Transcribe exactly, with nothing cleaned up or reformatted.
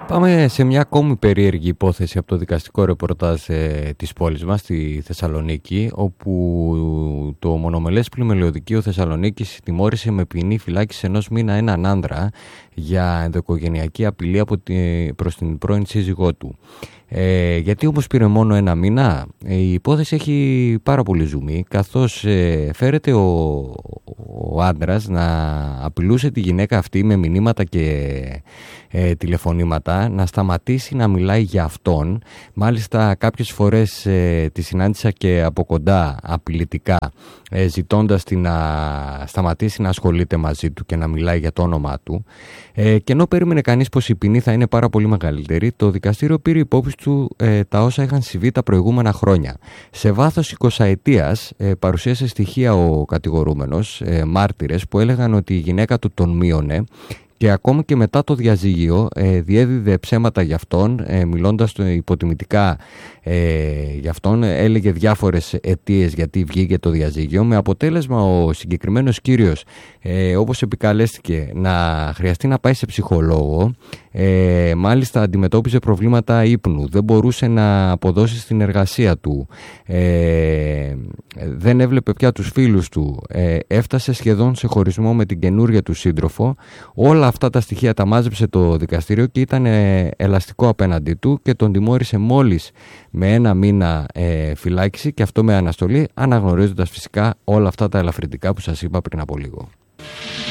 Πάμε σε μια ακόμη περίεργη υπόθεση από το δικαστικό ρεπορτάζ ε, της πόλης μας, στη Θεσσαλονίκη, όπου το μονομελές πλημελιωδικείο Θεσσαλονίκης τιμώρησε με ποινή φυλάκισης ενός μήνα έναν άνδρα για ενδοοικογενειακή απειλή από τη, προς την πρώην σύζυγό του. Ε, γιατί όμως πήρε μόνο ένα μήνα? Ε, η υπόθεση έχει πάρα πολύ ζουμί, καθώς ε, φέρεται ο, ο άντρας να απειλούσε τη γυναίκα αυτή με μηνύματα και ε, τηλεφωνήματα να σταματήσει να μιλάει για αυτόν. Μάλιστα κάποιες φορές ε, τη συνάντησα και από κοντά απειλητικά, ε, ζητώντας την να σταματήσει να ασχολείται μαζί του και να μιλάει για το όνομά του. Ε, και ενώ περίμενε κανείς πως η ποινή θα είναι πάρα πολύ μεγαλύτερη, το δικαστήριο πήρε υπόψη του ε, τα όσα είχαν συμβεί τα προηγούμενα χρόνια. Σε βάθος εικοσαετίας ε, παρουσίασε στοιχεία ο κατηγορούμενος, ε, μάρτυρες που έλεγαν ότι η γυναίκα του τον μείωνε και ακόμη και μετά το διαζύγιο ε, διέδιδε ψέματα για αυτόν, ε, μιλώντας το υποτιμητικά ε, για αυτόν, έλεγε διάφορες αιτίες γιατί βγήκε το διαζύγιο, με αποτέλεσμα ο συγκεκριμένος κύριος, ε, όπως επικαλέστηκε, να χρειαστεί να πάει σε ψυχολόγο. Ε, μάλιστα αντιμετώπιζε προβλήματα ύπνου, δεν μπορούσε να αποδώσει στην εργασία του, ε, δεν έβλεπε πια τους φίλους του, ε, έφτασε σχεδόν σε χωρισμό με την καινούρια του σύντροφο. Όλα αυτά τα στοιχεία τα μάζεψε το δικαστήριο και ήταν ε, ελαστικό απέναντί του και τον τιμώρησε μόλις με ένα μήνα ε, φυλάκιση, και αυτό με αναστολή, αναγνωρίζοντας φυσικά όλα αυτά τα ελαφρυντικά που σας είπα πριν από λίγο.